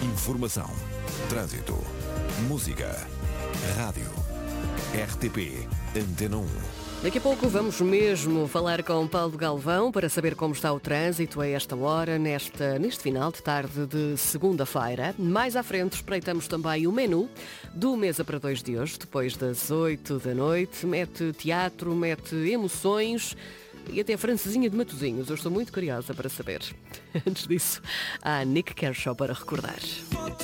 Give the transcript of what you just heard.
Informação, trânsito, música, rádio, RTP, Antena 1. Daqui a pouco vamos mesmo falar com Paulo Galvão para saber como está o trânsito a esta hora, neste final de tarde de segunda-feira. Mais à frente espreitamos também o menu do Mesa para Dois de hoje, depois das 8 da noite. Mete teatro, mete emoções e até francesinha de Matosinhos. Eu estou muito curiosa para saber. Antes disso, há Nick Kershaw para recordar.